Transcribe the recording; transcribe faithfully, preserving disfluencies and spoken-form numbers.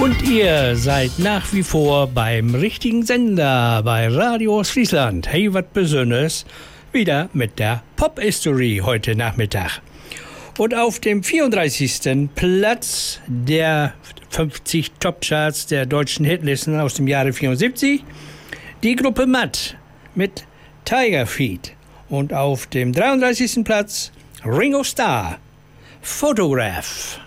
Und ihr seid nach wie vor beim richtigen Sender bei Radio Ostfriesland. Hey, was Besonderes. Wieder mit der Pop-History heute Nachmittag. Und auf dem vierunddreißigsten Platz der fünfzig Topcharts der deutschen Hitlisten aus dem Jahre vierundsiebzig die Gruppe Matt mit Tiger Feet. Und auf dem dreiunddreißigsten Platz Ringo Starr, Photograph.